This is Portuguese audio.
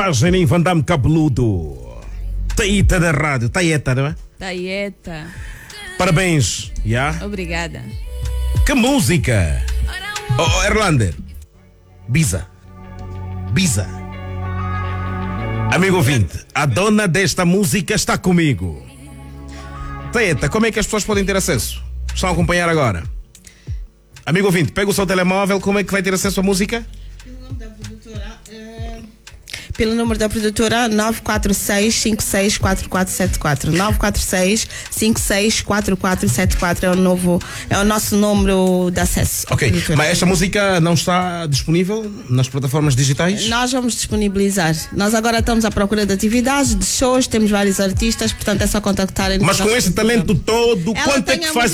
Em Vandame Cabeludo. Taíta da rádio. Taíta, não é? Taíta. Parabéns. Yeah? Obrigada. Que música! Oh, Erlander. Biza. Amigo ouvinte, a dona desta música está comigo. Taíta, como é que as pessoas podem ter acesso? Estão a acompanhar agora. Amigo ouvinte, pega o seu telemóvel, como é que vai ter acesso à música? Pelo número da produtora 946-564474. 946-564474 é o nosso número de acesso. Ok, mas esta música não está disponível nas plataformas digitais? Nós vamos disponibilizar. Nós agora estamos à procura de atividades, de shows, temos vários artistas, portanto é só contactarem. Mas com esse talento todo, quanto é que faz